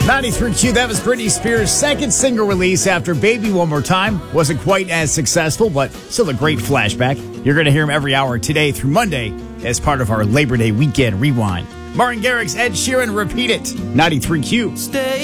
93Q, that was Britney Spears' second single release after Baby One More Time. Wasn't quite as successful, but still a great flashback. You're going to hear him every hour today through Monday as part of our Labor Day weekend rewind. Martin Garrix, Ed Sheeran, Repeat It. 93Q.